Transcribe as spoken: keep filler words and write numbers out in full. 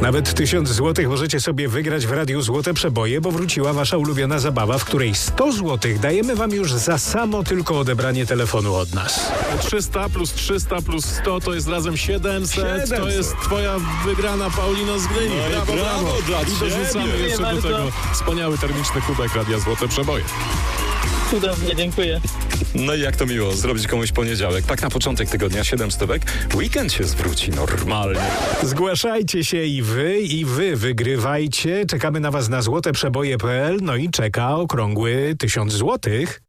Nawet tysiąc złotych możecie sobie wygrać w Radiu Złote Przeboje, bo wróciła wasza ulubiona zabawa, w której sto złotych dajemy wam już za samo tylko odebranie telefonu od nas. trzysta plus trzysta plus sto to jest razem siedemset. siedemset. To jest twoja wygrana, Paulino z Gdyni. No i brawo, brawo brawo. dla I ciebie. dorzucamy Dziękuję jeszcze bardzo. do tego wspaniały termiczny kubek Radia Złote Przeboje. Cudownie, dziękuję. No i jak to miło zrobić komuś poniedziałek. Tak na początek tygodnia siedem stówek. Weekend się zwróci normalnie. Zgłaszajcie się i wy, i wy wygrywajcie. Czekamy na was na złoteprzeboje kropka p l, no i czeka okrągły tysiąc złotych.